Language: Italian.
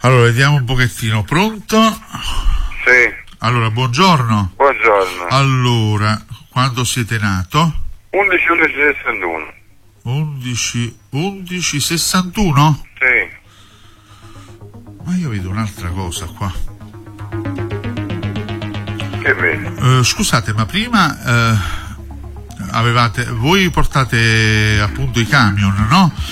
Allora, vediamo un pochettino. Pronto? Sì. Allora, buongiorno. Buongiorno. Allora, quando siete nato? 11/11/61. 11/11/61? Sì. Ma io vedo un'altra cosa qua. Che vedi? Scusate, ma prima voi portate appunto i camion, no?